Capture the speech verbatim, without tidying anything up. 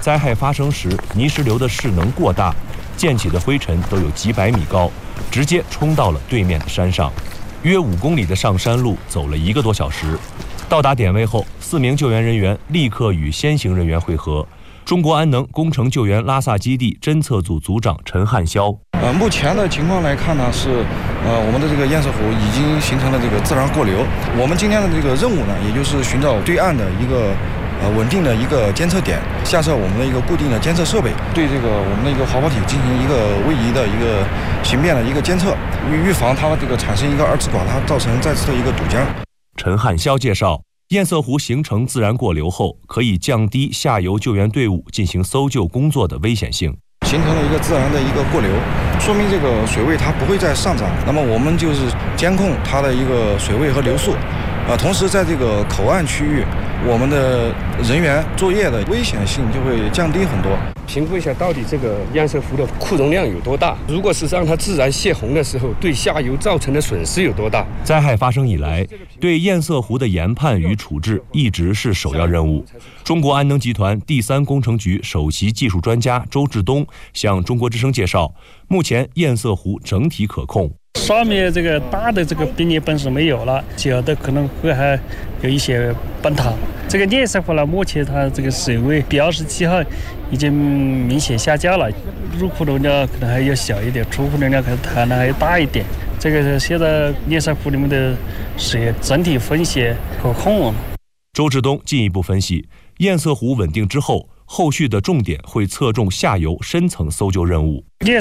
灾害发生时，泥石流的势能过大，溅起的灰尘都有几百米高，直接冲到了对面的山上。约五公里的上山路走了一个多小时，到达点位后，四名救援人员立刻与先行人员会合。中国安能工程救援拉萨基地侦测组组长陈汉霄。 呃，目前的情况来看呢，是呃我们的这个堰塞湖已经形成了这个自然过流。我们今天的这个任务呢，也就是寻找对岸的一个呃稳定的一个监测点，下设我们的一个固定的监测设备，对这个我们的一个滑坡体进行一个位移的一个形变的一个监测，预预防它这个产生一个二次垮塌，造成再次的一个堵江。 陈汉霄介绍，堰塞湖形成自然过流后，可以降低下游救援队伍进行搜救工作的危险性。 形成了一个自然的一个过流，说明这个水位它不会再上涨。那么我们就是监控它的一个水位和流速，啊，同时在这个口岸区域，我们的人员作业的危险性就会降低很多。 评估一下到底这个堰塞湖的库容量有多大，如果是让它自然泄洪的时候，对下游造成的损失有多大。 灾害发生以来，对堰塞湖的研判与处置一直是首要任务。中国安能集团第三工程局首席技术专家周志东向中国之声介绍，目前堰塞湖整体可控。 上面这个大的这个冰裂本是没有了，小的可能会还有一些崩塌。这个堰塞湖呢，目前它这个水位标示记号已经明显下降了，入库容量可能还要小一点，出库容量可能可能还要大一点。这个现在堰塞湖里面的水整体风险可控。 周志东进一步分析，堰塞湖稳定之后，后续的重点会侧重下游深层搜救任务。 堰